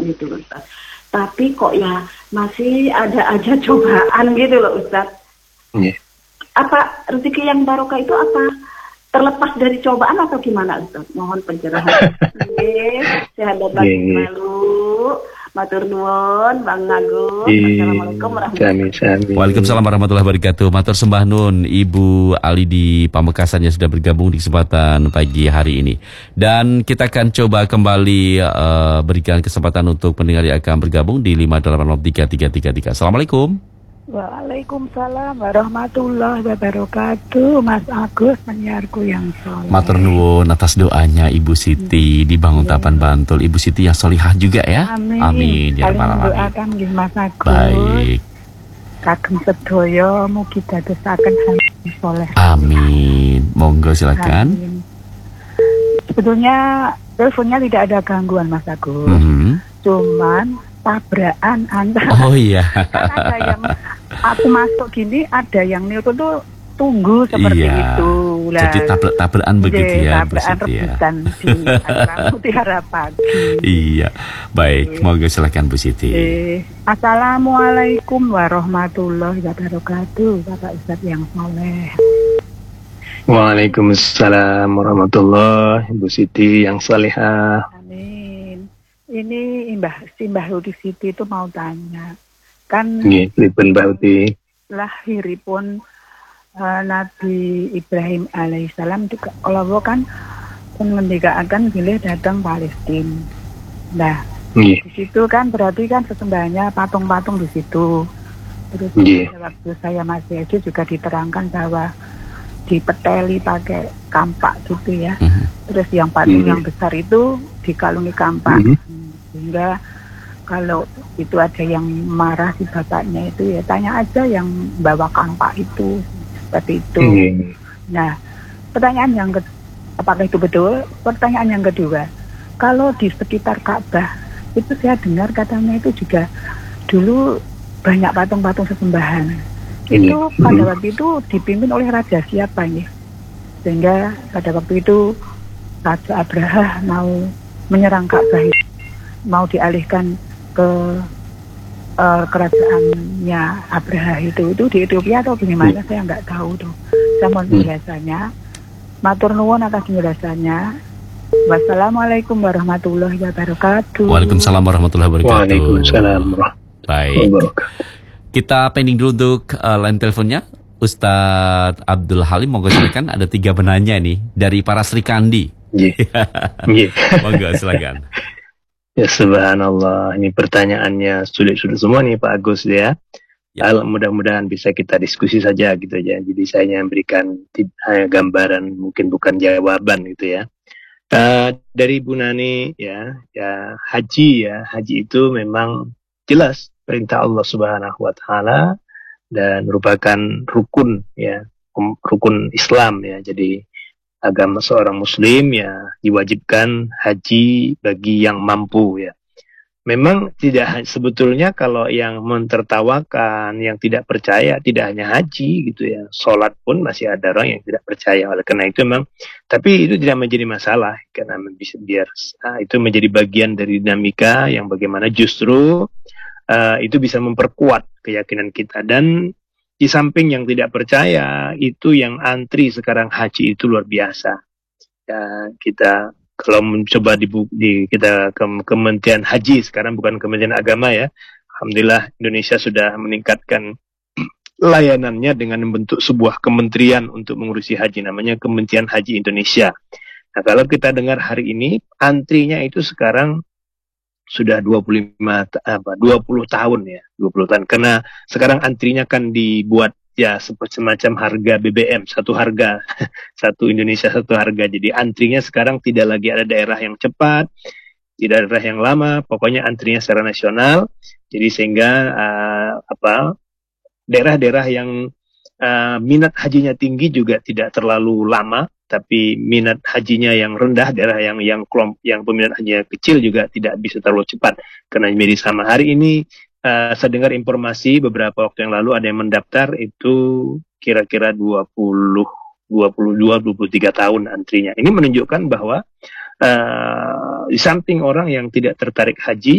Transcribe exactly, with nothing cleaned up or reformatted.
gitu loh Ustaz. Tapi kok ya masih ada aja cobaan gitu loh Ustaz. Yeah. Apa rezeki yang barokah itu apa terlepas dari cobaan atau gimana Ustaz? Mohon pencerahan. Nggih, sehat dan selalu. Matur nuwun Bang Agung. Assalamualaikum warahmatullahi wabarakatuh. Waalaikumsalam warahmatullahi wabarakatuh. Matur sembah nun Ibu Ali di Pamekasan yang sudah bergabung di kesempatan pagi hari ini. Dan kita akan coba kembali uh, berikan kesempatan untuk pendengar yang akan bergabung di lima delapan nol tiga tiga tiga tiga. Assalamualaikum. Waalaikumsalam warahmatullahi wabarakatuh. Mas Agus, penyiarku yang soleh. Matur nuwun atas doanya Ibu Siti di Bangun Tapan Bantul. Ibu Siti yang solihah juga ya. Amin. Amin. Ya Kalian doakan nggih Mas Agus. Baik. Kagem sedaya mugi dadosaken hati soleh. Amin. Monggo silakan. Amin. Sebetulnya teleponnya tidak ada gangguan Mas Agus. Mm-hmm. Cuman tabrakan antara. Oh iya. Kan ada yang aku masuk gini, ada yang nelpon tuh tunggu seperti iya. itu. Lah, jadi tabrak-tabrakan begitu ya, tabrakan rebutan ya. di acara Mutiara Pagi. Iya, baik. Monggo silakan Bu Siti. Eh, Assalamualaikum warahmatullahi wabarakatuh, Bapak Ustadz yang soleh. Waalaikumsalam warahmatullahi wabarakatuh, Bu Siti yang salihah. Amin. Ini Mbah si Mbah Huti Siti itu mau tanya, kan Nggih, pripun Mbah Huti? Lahiripun uh, Nabi Ibrahim alaihissalam juga Allah kan mengendikaakan bila datang Palestina. Nah, Nggih. di situ kan berarti kan sesembahannya patung-patung di situ. Terus Nggih. waktu saya masih itu juga diterangkan bahwa dipeteli pakai kampak gitu ya. Mm-hmm. Terus yang patung Nggih. yang besar itu dikalungi kampak. Mm-hmm. Sehingga kalau itu ada yang marah si bapaknya itu ya tanya aja yang bawa kampak itu seperti itu. Mm-hmm. Nah, pertanyaan yang kedua, apakah itu betul? Pertanyaan yang kedua, kalau di sekitar Ka'bah itu saya dengar katanya itu juga dulu banyak patung-patung sesembahan. Mm-hmm. Itu pada waktu itu dipimpin oleh raja siapa nih? Sehingga pada waktu itu Raja Abraha mau menyerang Ka'bah itu, mau dialihkan ke uh, kerajaannya Abraha itu itu di Ethiopia atau bagaimana, saya nggak tahu tuh. Saya mohon penjelasannya. Matur nuwun atas penjelasannya. Wassalamualaikum warahmatullahi wabarakatuh. Waalaikumsalam warahmatullahi wabarakatuh. Waalaikumsalam warahmatullahi Baik. wabarakatuh. Kita pending dulu untuk uh, line teleponnya. Ustadz Abdul Halim, monggo silakan. Ada tiga penanya nih dari para Sri Kandi. Nggih. Nggih. Monggo silakan. Ya subhanallah, ini pertanyaannya sulit-sulit semua nih Pak Agus ya. Ya. Mudah-mudahan bisa kita diskusi saja gitu ya. Jadi saya hanya memberikan hanya gambaran, mungkin bukan jawaban gitu ya. Uh, dari Bu Nani ya, ya haji ya, haji itu memang jelas perintah Allah Subhanahu Wa Taala dan merupakan rukun ya, rukun Islam ya. Jadi agama seorang muslim ya diwajibkan haji bagi yang mampu ya. Memang tidak sebetulnya kalau yang mentertawakan, yang tidak percaya tidak hanya haji gitu ya. Sholat pun masih ada orang yang tidak percaya. Oleh karena itu memang, tapi itu tidak menjadi masalah karena bisa biar nah, itu menjadi bagian dari dinamika yang bagaimana justru uh, itu bisa memperkuat keyakinan kita. Dan di samping yang tidak percaya, itu yang antri sekarang haji itu luar biasa. Ya, kita kalau mencoba di, di kita ke Kementerian Haji sekarang, bukan Kementerian Agama ya. Alhamdulillah Indonesia sudah meningkatkan layanannya dengan membentuk sebuah kementerian untuk mengurusi haji, namanya Kementerian Haji Indonesia. Nah, kalau kita dengar hari ini antrinya itu sekarang sudah dua puluh lima apa dua puluh tahun ya, dua puluh tahun. Karena sekarang antrinya kan dibuat ya semacam harga B B M, satu harga, satu Indonesia satu harga. Jadi antrinya sekarang tidak lagi ada daerah yang cepat, tidak daerah yang lama, pokoknya antrinya secara nasional. Jadi sehingga uh, apa daerah-daerah yang uh, minat hajinya tinggi juga tidak terlalu lama, tapi minat hajinya yang rendah, daerah yang yang kelompok yang peminat hajinya kecil juga tidak bisa terlalu cepat. Karena menjadi sama hari ini. Uh, saya dengar informasi beberapa waktu yang lalu ada yang mendaftar itu kira-kira dua puluh, dua puluh dua, dua puluh tiga tahun antrinya. Ini menunjukkan bahwa uh, di samping orang yang tidak tertarik haji,